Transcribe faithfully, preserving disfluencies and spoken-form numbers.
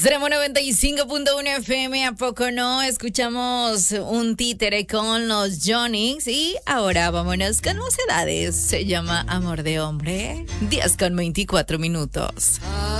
Extremo noventa y cinco punto uno F M, ¿a poco no? Escuchamos un títere con los Jonix y ahora vámonos con Mocedades. Se llama Amor de Hombre. diez con veinticuatro minutos.